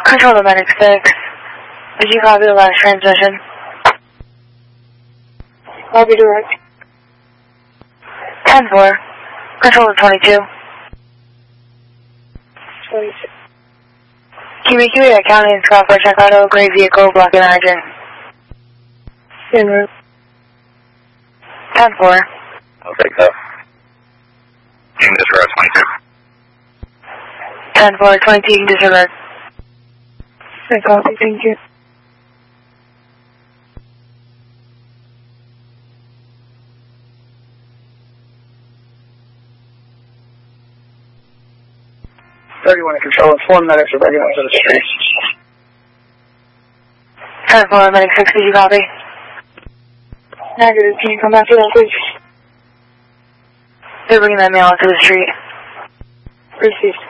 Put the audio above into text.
Control to Medic 6. Did you copy the last transmission? Copy direct. 10-4. Control to 22. 22. QBQ at County and Scott for Chicago, gray vehicle, blocking hydrant. En route. 10-4. I'll take that. Team disregard 22. 10-4, 22, disregard. I copy, thank you. Control, inform medics are ready onto the street. 10-4, Medic 6, did you copy? Negative, can you come back to that, please? They're bringing that mail onto the street. Received.